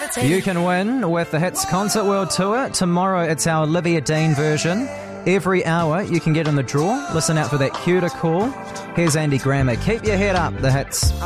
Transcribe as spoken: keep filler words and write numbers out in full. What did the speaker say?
You can win with the Hits Concert World Tour. Tomorrow it's our Olivia Dean version. Every hour you can get in the draw. Listen out for that cue to call. Here's Andy Grammer. Keep your head up, the hits.